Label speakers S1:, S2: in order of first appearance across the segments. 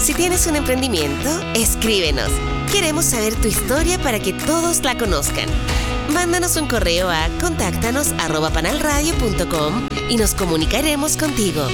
S1: Si tienes un emprendimiento, escríbenos. Queremos saber tu historia para que todos la conozcan. Mándanos un correo a contáctanos@panalradio.com y nos comunicaremos contigo.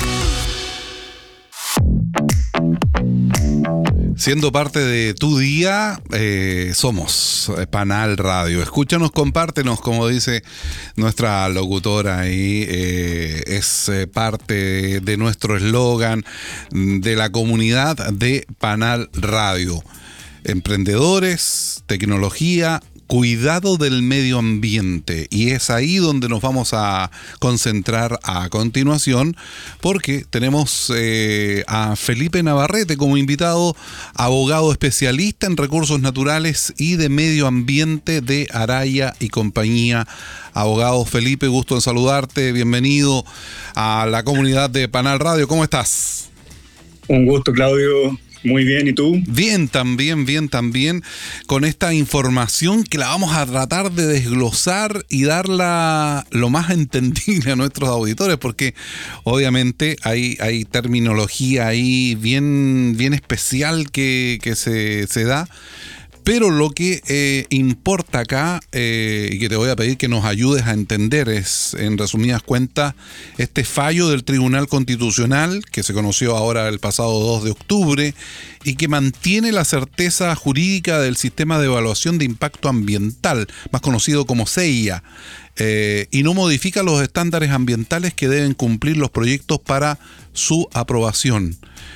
S2: Siendo parte de tu día, somos Panal Radio. Escúchanos, compártenos, como dice nuestra locutora ahí. Es parte de nuestro eslogan de la comunidad de Panal Radio. Emprendedores, tecnología, cuidado del medio ambiente, y es ahí donde nos vamos a concentrar a continuación, porque tenemos a Felipe Navarrete como invitado, abogado especialista en recursos naturales y de medio ambiente de Araya y compañía. Abogado Felipe, gusto en saludarte, bienvenido a la comunidad de Panal Radio. ¿Cómo estás?
S3: Un gusto, Claudio. Muy bien, ¿y tú?
S2: Bien también, con esta información que la vamos a tratar de desglosar y darla lo más entendible a nuestros auditores, porque obviamente hay terminología ahí bien especial que se da. Pero lo que importa acá, y que te voy a pedir que nos ayudes a entender, es, en resumidas cuentas, este fallo del Tribunal Constitucional, que se conoció ahora el pasado 2 de octubre, y que mantiene la certeza jurídica del sistema de evaluación de impacto ambiental, más conocido como CEIA, y no modifica los estándares ambientales que deben cumplir los proyectos para su aprobación.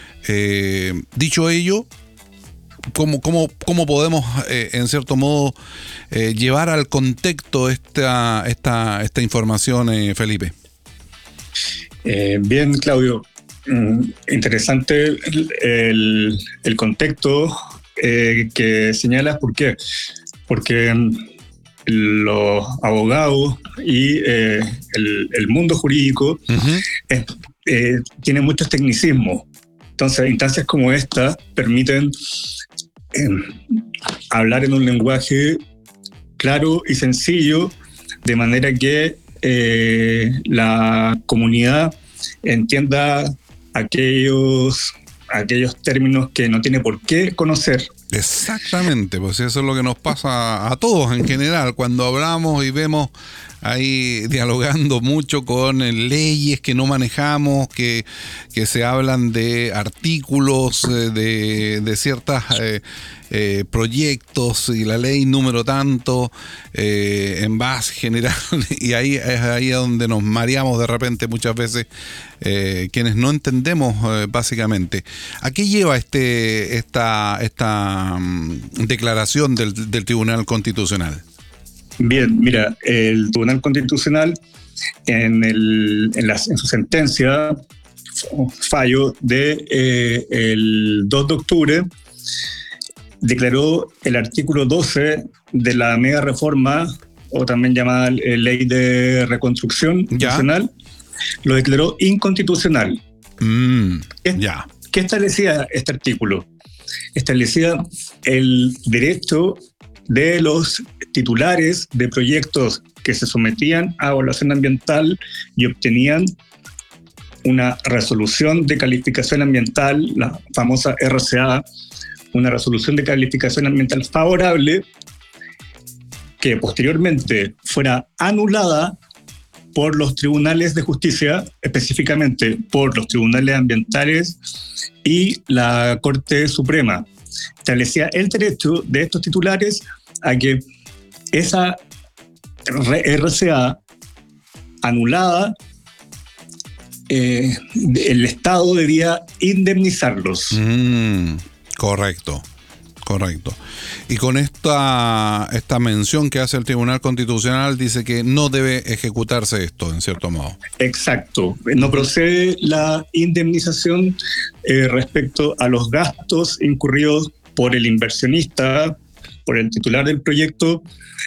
S2: Dicho ello, ¿Cómo podemos, en cierto modo, llevar al contexto esta información, Felipe?
S3: Bien, Claudio. Interesante el contexto que señalas. ¿Por qué? Porque los abogados y el mundo jurídico tiene muchos tecnicismos. Entonces, instancias como esta permiten hablar en un lenguaje claro y sencillo, de manera que la comunidad entienda aquellos términos que no tiene por qué conocer.
S2: Exactamente, pues eso es lo que nos pasa a todos en general, cuando hablamos y vemos ahí dialogando mucho con leyes que no manejamos, que se hablan de artículos de ciertos proyectos y la ley número tanto en base general, y ahí es ahí donde nos mareamos de repente muchas veces, quienes no entendemos básicamente. ¿A qué lleva esta declaración del Tribunal Constitucional?
S3: Bien, mira, el Tribunal Constitucional en su sentencia, fallo el 2 de octubre, declaró el artículo 12 de la mega reforma, o también llamada Ley de Reconstrucción Nacional, lo declaró inconstitucional. ¿Qué establecía este artículo? Establecía el derecho de los titulares de proyectos que se sometían a evaluación ambiental y obtenían una resolución de calificación ambiental, la famosa RCA, una resolución de calificación ambiental favorable, que posteriormente fuera anulada por los tribunales de justicia, específicamente por los tribunales ambientales y la Corte Suprema. Establecía el derecho de estos titulares a que esa RCA anulada, el Estado debía indemnizarlos.
S2: Correcto. Y con esta mención que hace el Tribunal Constitucional, dice que no debe ejecutarse esto, en cierto modo.
S3: Exacto. No procede la indemnización respecto a los gastos incurridos por el inversionista, por el titular del proyecto,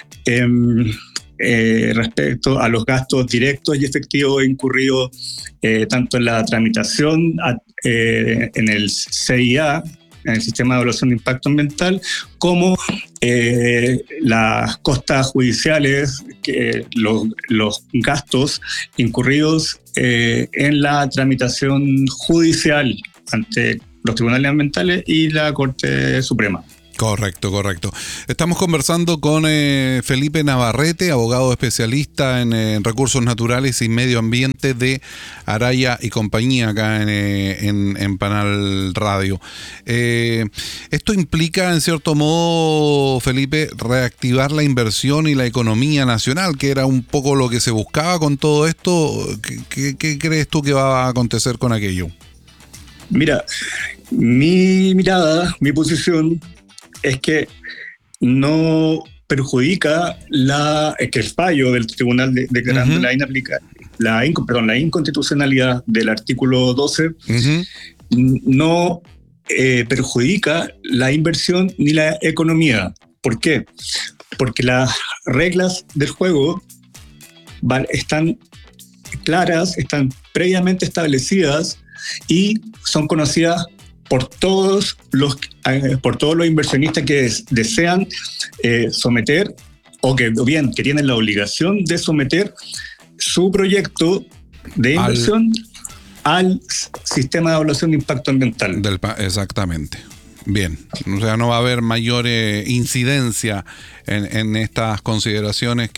S3: respecto a los gastos directos y efectivos incurridos tanto en la tramitación en el CIA, en el Sistema de Evaluación de Impacto Ambiental, como las costas judiciales, los gastos incurridos en la tramitación judicial ante los tribunales ambientales y la Corte Suprema.
S2: Correcto. Estamos conversando con Felipe Navarrete, abogado especialista en recursos naturales y medio ambiente de Araya y compañía acá en Panal Radio. Esto implica, en cierto modo, Felipe, reactivar la inversión y la economía nacional, que era un poco lo que se buscaba con todo esto. ¿Qué crees tú que va a acontecer con aquello?
S3: Mira, mi mirada, mi posición es que no perjudica que el fallo del tribunal declarando la inconstitucionalidad del artículo 12 no perjudica la inversión ni la economía. ¿Por qué? Porque las reglas del juego están claras, están previamente establecidas y son conocidas por todos los inversionistas que desean someter o bien que tienen la obligación de someter su proyecto de inversión al sistema de evaluación de impacto ambiental.
S2: Exactamente. Bien, o sea, no va a haber mayor incidencia en estas consideraciones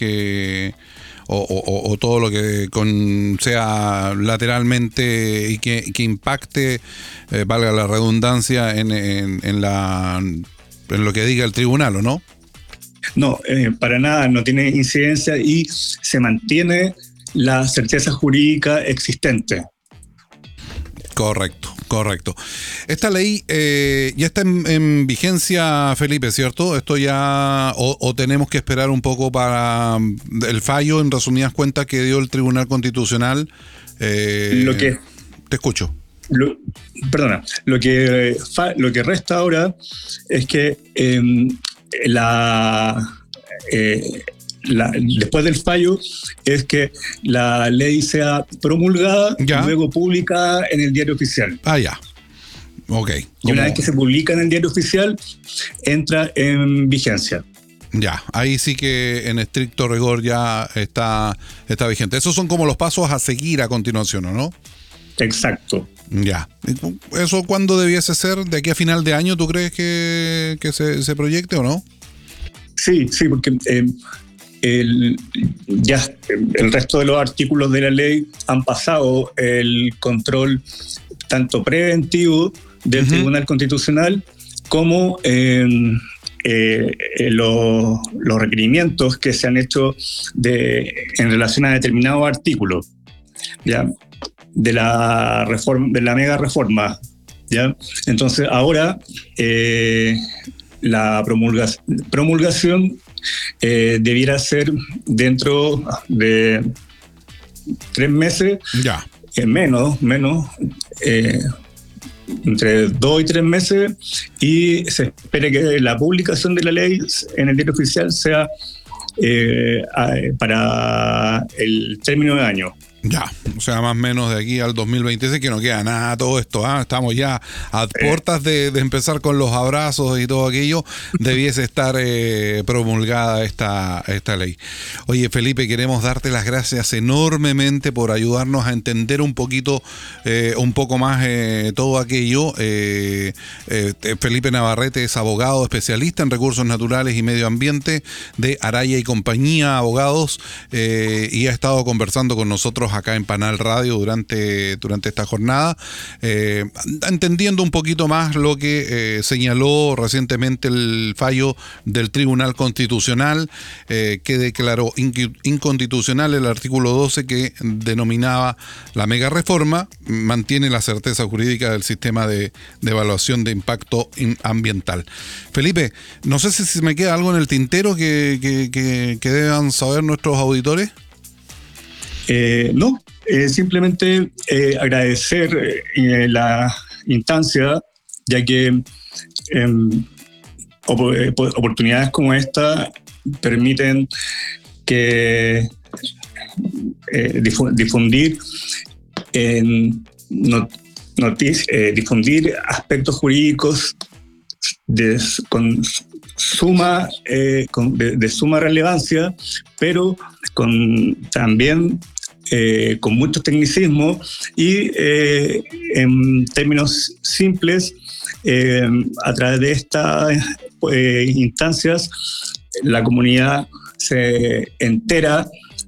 S2: o todo lo que sea lateralmente y que impacte, valga la redundancia, en lo que diga el tribunal, ¿o no?
S3: No, para nada, no tiene incidencia y se mantiene la certeza jurídica existente.
S2: Correcto. Esta ley ya está en vigencia, Felipe, ¿cierto? Esto ya, o tenemos que esperar un poco para el fallo, en resumidas cuentas, que dio el Tribunal Constitucional. Te escucho.
S3: Lo que resta ahora es que después del fallo es que la ley sea promulgada y luego publicada en el Diario Oficial.
S2: Ya. Ok.
S3: Y una vez que se publica en el Diario Oficial, entra en vigencia.
S2: Ya, ahí sí que en estricto rigor ya está vigente. Esos son como los pasos a seguir a continuación, ¿o no?
S3: Exacto.
S2: Ya. ¿Eso cuándo debiese ser? ¿De aquí a final de año tú crees que se proyecte o no?
S3: Sí, porque el resto de los artículos de la ley han pasado el control tanto preventivo del Tribunal Constitucional como los requerimientos que se han hecho en relación a determinados artículos, ¿ya? De la mega reforma, ¿ya? Entonces ahora la promulgación debiera ser dentro de 3 meses, menos, entre 2 y 3 meses, y se espera que la publicación de la ley en el Diario Oficial sea para el término de año.
S2: Ya, o sea, más o menos de aquí al 2026, que no queda nada todo esto, estamos ya a puertas de empezar con los abrazos y todo aquello. Debiese estar promulgada esta ley. Oye, Felipe, queremos darte las gracias enormemente por ayudarnos a entender un poco más todo aquello. Felipe Navarrete es abogado especialista en recursos naturales y medio ambiente de Araya y compañía, abogados, y ha estado conversando con nosotros acá en Panal Radio durante esta jornada, entendiendo un poquito más lo que señaló recientemente el fallo del Tribunal Constitucional, que declaró inconstitucional el artículo 12 que denominaba la mega reforma, mantiene la certeza jurídica del sistema de evaluación de impacto ambiental. Felipe, no sé si me queda algo en el tintero que deban saber nuestros auditores.
S3: No, simplemente agradecer la instancia, ya que oportunidades como esta permiten que difundir difundir aspectos jurídicos de suma relevancia, pero también con muchos tecnicismos y en términos simples, a través de estas instancias, la comunidad se entera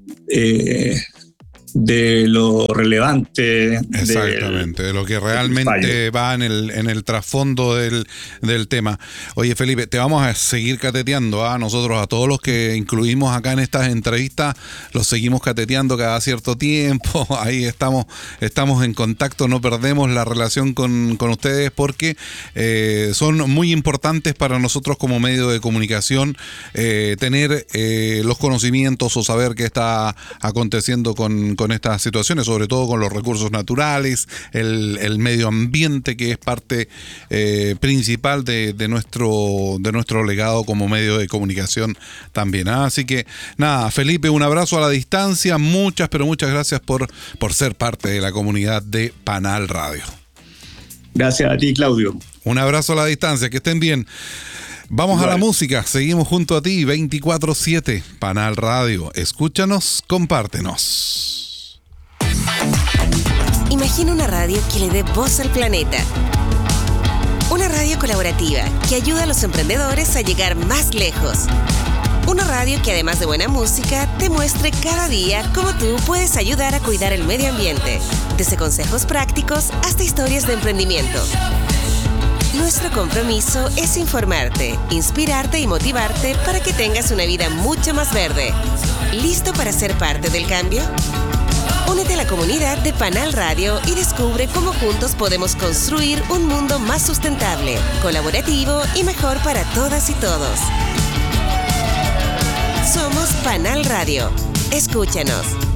S3: de lo relevante.
S2: Exactamente, de lo que realmente va en el trasfondo del tema. Oye, Felipe, te vamos a seguir cateteando, ¿ah? Nosotros a todos los que incluimos acá en estas entrevistas, los seguimos cateteando cada cierto tiempo. Ahí estamos en contacto, no perdemos la relación con ustedes porque son muy importantes para nosotros como medio de comunicación tener los conocimientos o saber qué está aconteciendo con estas situaciones, sobre todo con los recursos naturales, el medio ambiente, que es parte principal de nuestro legado como medio de comunicación también. Así que nada, Felipe, un abrazo a la distancia, muchas gracias por ser parte de la comunidad de Panal Radio.
S3: Gracias a ti, Claudio.
S2: Un abrazo a la distancia, que estén bien. Vamos a la música, seguimos junto a ti, 24/7, Panal Radio. Escúchanos, compártenos.
S1: Imagina una radio que le dé voz al planeta. Una radio colaborativa que ayuda a los emprendedores a llegar más lejos. Una radio que además de buena música, te muestre cada día cómo tú puedes ayudar a cuidar el medio ambiente. Desde consejos prácticos hasta historias de emprendimiento. Nuestro compromiso es informarte, inspirarte y motivarte para que tengas una vida mucho más verde. ¿Listo para ser parte del cambio? Únete a la comunidad de Panal Radio y descubre cómo juntos podemos construir un mundo más sustentable, colaborativo y mejor para todas y todos. Somos Panal Radio. Escúchanos.